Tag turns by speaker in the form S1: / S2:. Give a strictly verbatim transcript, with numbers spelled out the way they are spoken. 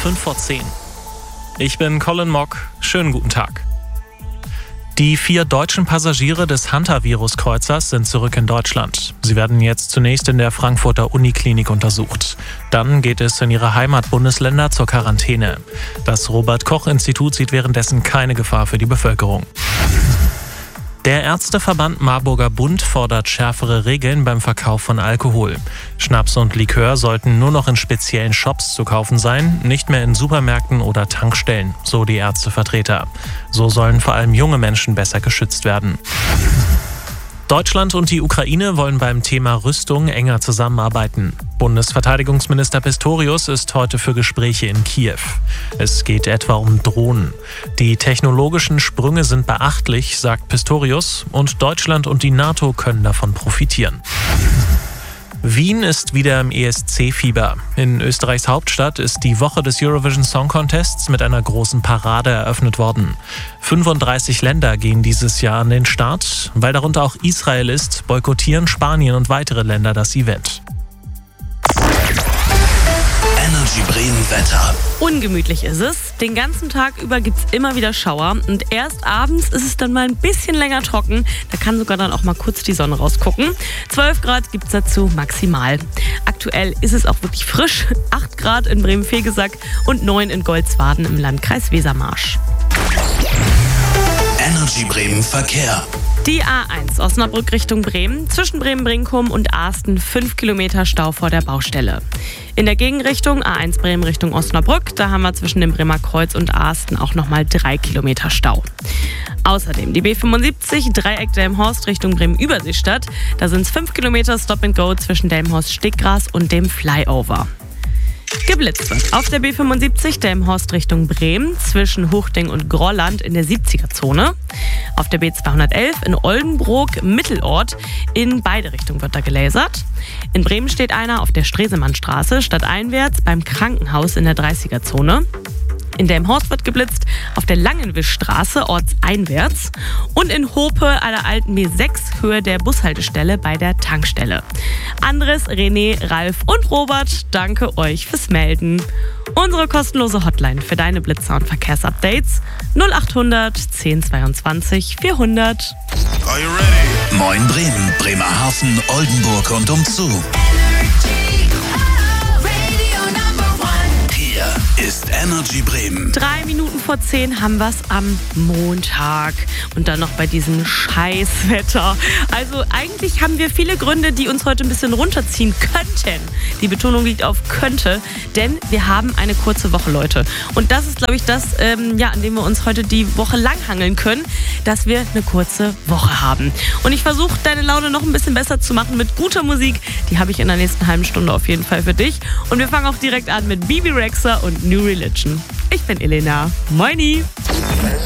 S1: fünf vor zehn. Ich bin Colin Mock. Schönen guten Tag. Die vier deutschen Passagiere des Hantavirus-Kreuzers sind zurück in Deutschland. Sie werden jetzt zunächst in der Frankfurter Uniklinik untersucht. Dann geht es in ihre Heimatbundesländer zur Quarantäne. Das Robert-Koch-Institut sieht währenddessen keine Gefahr für die Bevölkerung. Der Ärzteverband Marburger Bund fordert schärfere Regeln beim Verkauf von Alkohol. Schnaps und Likör sollten nur noch in speziellen Shops zu kaufen sein, nicht mehr in Supermärkten oder Tankstellen, so die Ärztevertreter. So sollen vor allem junge Menschen besser geschützt werden. Deutschland und die Ukraine wollen beim Thema Rüstung enger zusammenarbeiten. Bundesverteidigungsminister Pistorius ist heute für Gespräche in Kiew. Es geht etwa um Drohnen. Die technologischen Sprünge sind beachtlich, sagt Pistorius, und Deutschland und die NATO können davon profitieren. Wien ist wieder im E S C-Fieber. In Österreichs Hauptstadt ist die Woche des Eurovision Song Contests mit einer großen Parade eröffnet worden. fünfunddreißig Länder gehen dieses Jahr an den Start. Weil darunter auch Israel ist, boykottieren Spanien und weitere Länder das Event.
S2: Energy Bremen Wetter.
S3: Ungemütlich ist es. Den ganzen Tag über gibt es immer wieder Schauer. Und erst abends ist es dann mal ein bisschen länger trocken. Da kann sogar dann auch mal kurz die Sonne rausgucken. zwölf Grad gibt es dazu maximal. Aktuell ist es auch wirklich frisch. acht Grad in Bremen-Vegesack und neun in Goldswaden im Landkreis Wesermarsch.
S2: Energy Bremen Verkehr.
S3: Die A eins Osnabrück Richtung Bremen, zwischen Bremen-Brinkum und Asten fünf Kilometer Stau vor der Baustelle. In der Gegenrichtung A eins Bremen Richtung Osnabrück, da haben wir zwischen dem Bremer Kreuz und Asten auch nochmal drei Kilometer Stau. Außerdem die B fünfundsiebzig Dreieck Delmenhorst Richtung Bremen-Überseestadt, da sind es fünf Kilometer Stop and Go zwischen Delmenhorst-Stickgras und dem Flyover. Geblitzt wird auf der B fünfundsiebzig Delmenhorst Richtung Bremen zwischen Huchting und Grolland in der siebziger-Zone. Auf der B zweihundertelf in Oldenburg Mittelort in beide Richtungen wird da gelasert. In Bremen steht einer auf der Stresemannstraße stadteinwärts beim Krankenhaus in der dreißiger-Zone. In Delmenhorst wird geblitzt auf der Langenwischstraße ortseinwärts und in Hope an der alten B sechs Höhe der Bushaltestelle bei der Tankstelle. Andres, René, Ralf und Robert, danke euch fürs Melden. Unsere kostenlose Hotline für deine Blitzer und Verkehrsupdates null achthundert zehn zweiundzwanzig vierhundert.
S2: Are you ready? Moin Bremen, Bremerhaven, Oldenburg und umzu. Ist Energy Bremen.
S3: Drei Minuten vor zehn haben wir es am Montag. Und dann noch bei diesem Scheißwetter. Also eigentlich haben wir viele Gründe, die uns heute ein bisschen runterziehen könnten. Die Betonung liegt auf könnte. Denn wir haben eine kurze Woche, Leute. Und das ist, glaube ich, das, ähm, ja, an dem wir uns heute die Woche lang hangeln können, dass wir eine kurze Woche haben. Und ich versuche, deine Laune noch ein bisschen besser zu machen mit guter Musik. Die habe ich in der nächsten halben Stunde auf jeden Fall für dich. Und wir fangen auch direkt an mit Bibi Rexha und New Religion. Ich bin Elena. Moini!